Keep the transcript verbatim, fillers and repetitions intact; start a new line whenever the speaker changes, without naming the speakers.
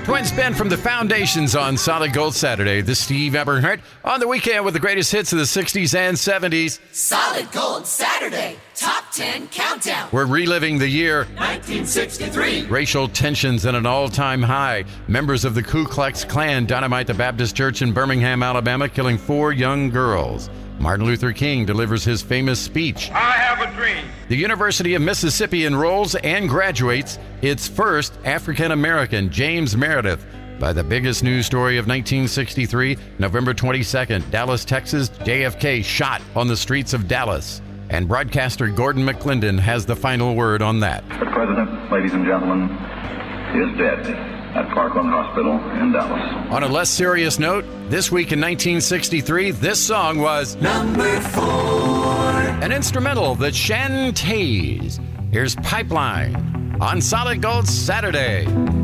Twin spin from the Foundations on Solid Gold Saturday. This is Steve Eberhardt on the weekend with the greatest hits of the sixties and seventies.
Solid Gold Saturday, Top ten Countdown.
We're reliving the year
nineteen sixty-three.
Racial tensions at an all-time high. Members of the Ku Klux Klan dynamite the Baptist Church in Birmingham, Alabama, killing four young girls. Martin Luther King delivers his famous speech.
I have a dream.
The University of Mississippi enrolls and graduates its first African-American, James Meredith. By the biggest news story of nineteen sixty-three, November twenty-second, Dallas, Texas, J F K shot on the streets of Dallas. And broadcaster Gordon McClendon has the final word on that.
The president, ladies and gentlemen, is dead at Parkland Hospital in Dallas.
On a less serious note, this week in nineteen sixty-three, this song was
number four.
An instrumental that shantays. Here's Pipeline on Solid Gold Saturday.